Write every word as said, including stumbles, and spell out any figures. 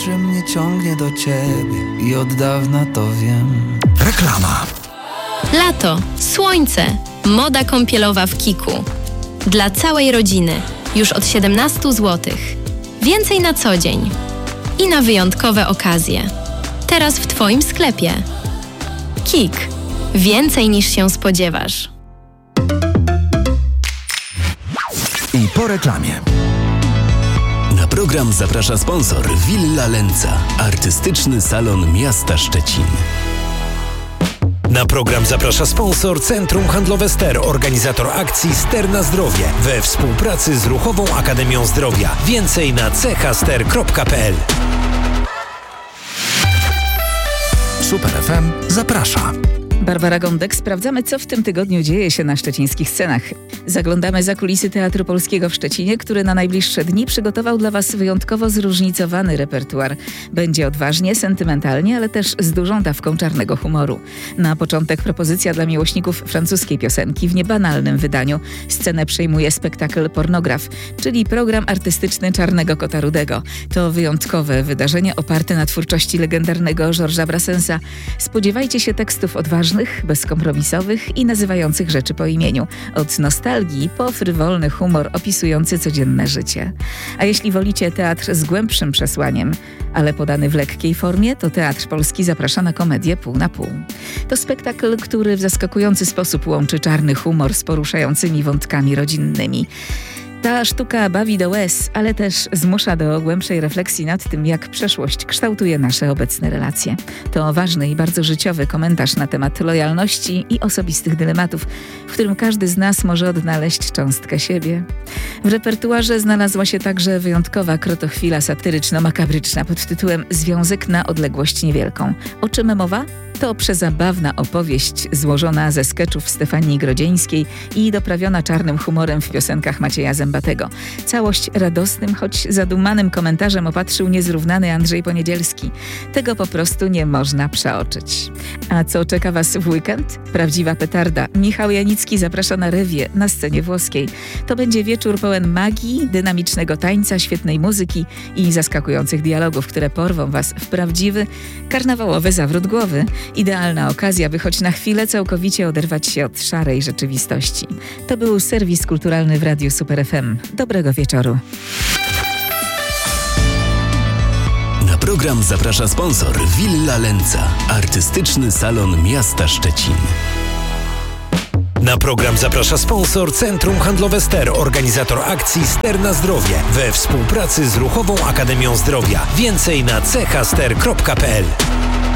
że mnie ciągnie do ciebie i od dawna to wiem. Reklama. Lato, słońce, moda kąpielowa w Kiku. Dla całej rodziny, już od siedemnaście złotych. Więcej na co dzień i na wyjątkowe okazje. Teraz w Twoim sklepie. Kik. Więcej niż się spodziewasz. I po reklamie. Na program zaprasza sponsor Villa Lenca, artystyczny salon miasta Szczecin. Na program zaprasza sponsor Centrum Handlowe Ster, organizator akcji Ster na Zdrowie we współpracy z Ruchową Akademią Zdrowia. Więcej na c h ster kropka p l. Super F M zaprasza. Barbara Gądek, sprawdzamy, co w tym tygodniu dzieje się na szczecińskich scenach. Zaglądamy za kulisy Teatru Polskiego w Szczecinie, który na najbliższe dni przygotował dla Was wyjątkowo zróżnicowany repertuar. Będzie odważnie, sentymentalnie, ale też z dużą dawką czarnego humoru. Na początek propozycja dla miłośników francuskiej piosenki w niebanalnym wydaniu. Scenę przejmuje spektakl Pornograf, czyli program artystyczny Czarnego Kota Rudego. To wyjątkowe wydarzenie oparte na twórczości legendarnego Georgesa Brassensa. Spodziewajcie się tekstów odważnych, bezkompromisowych i nazywających rzeczy po imieniu. Od nostalgii po frywolny humor opisujący codzienne życie. A jeśli wolicie teatr z głębszym przesłaniem, ale podany w lekkiej formie, to Teatr Polski zaprasza na komedię pół na pół. To spektakl, który w zaskakujący sposób łączy czarny humor z poruszającymi wątkami rodzinnymi. Ta sztuka bawi do łez, ale też zmusza do głębszej refleksji nad tym, jak przeszłość kształtuje nasze obecne relacje. To ważny i bardzo życiowy komentarz na temat lojalności i osobistych dylematów, w którym każdy z nas może odnaleźć cząstkę siebie. W repertuarze znalazła się także wyjątkowa krotochwila satyryczno-makabryczna pod tytułem Związek na odległość niewielką. O czym mowa? To przezabawna opowieść złożona ze skeczów Stefanii Grodzieńskiej i doprawiona czarnym humorem w piosenkach Macieja Zębatego. Całość radosnym, choć zadumanym komentarzem opatrzył niezrównany Andrzej Poniedzielski. Tego po prostu nie można przeoczyć. A co czeka Was w weekend? Prawdziwa petarda. Michał Janicki zaprasza na rewię na scenie włoskiej. To będzie wieczór pełen magii, dynamicznego tańca, świetnej muzyki i zaskakujących dialogów, które porwą Was w prawdziwy, karnawałowy zawrót głowy. Idealna okazja, by choć na chwilę całkowicie oderwać się od szarej rzeczywistości. To był serwis kulturalny w Radiu Super F M. Dobrego wieczoru. Na program zaprasza sponsor Villa Lenca, artystyczny salon miasta Szczecin. Na program zaprasza sponsor Centrum Handlowe Ster, organizator akcji Ster na Zdrowie we współpracy z Ruchową Akademią Zdrowia. Więcej na c h ster kropka p l.